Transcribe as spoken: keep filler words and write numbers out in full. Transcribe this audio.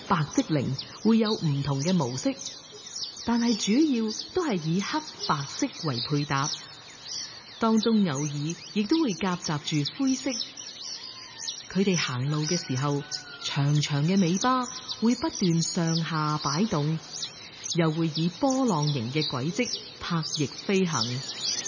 白鯽羚會有唔同嘅模式，但係主要都係以黑白色為配搭，當中偶爾亦都會夾雜住灰色。佢哋行路嘅時候，長長嘅尾巴會不斷上下擺動，又會以波浪形嘅軌跡拍翼飛行。